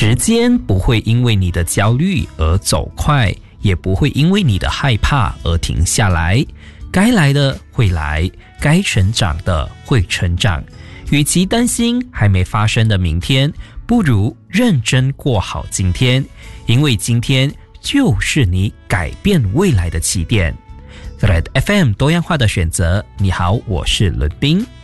时间不会因为你的焦虑而走快，也不会因为你的害怕而停下来。该来的会来，该成长的会成长。与其担心还没发生的明天，不如认真过好今天，因为今天就是你改变未来的起点。Thread FM 多样化的选择。你好，我是伦彬。